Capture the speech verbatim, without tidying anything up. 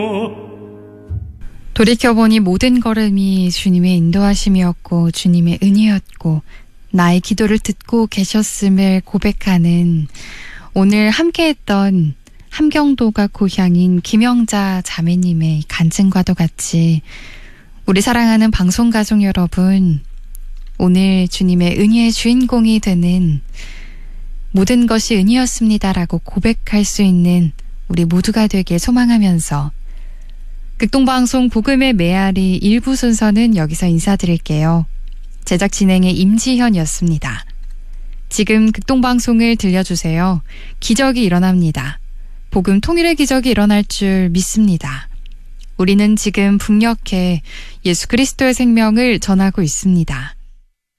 돌이켜보니 모든 걸음이 주님의 인도하심이었고 주님의 은혜였고 나의 기도를 듣고 계셨음을 고백하는 오늘 함께했던 함경도가 고향인 김영자 자매님의 간증과도 같이 우리 사랑하는 방송가족 여러분, 오늘 주님의 은혜의 주인공이 되는 모든 것이 은혜였습니다라고 고백할 수 있는 우리 모두가 되길 소망하면서 극동방송 복음의 메아리 일부 순서는 여기서 인사드릴게요. 제작 진행의 임지현이었습니다. 지금 극동방송을 들려주세요. 기적이 일어납니다. 복음 통일의 기적이 일어날 줄 믿습니다. 우리는 지금 북녘에 예수 그리스도의 생명을 전하고 있습니다.